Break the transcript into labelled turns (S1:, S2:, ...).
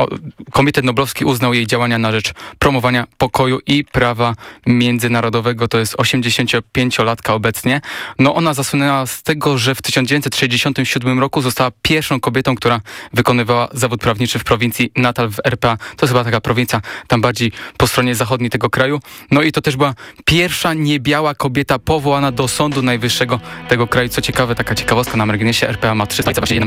S1: Komitet Noblowski uznał jej działania na rzecz promowania pokoju i prawa międzynarodowego. To jest 85-latka obecnie. No ona zasłynęła z tego, że w 1967 roku została pierwszą kobietą, która wykonywała zawód prawniczy w prowincji Natal w RPA. To jest chyba taka prowincja tam bardziej po stronie zachodniej tego kraju. No i to też była pierwsza niebiała kobieta powołana do Sądu Najwyższego tego kraju. Co ciekawe, taka ciekawostka na marginesie, RPA ma 300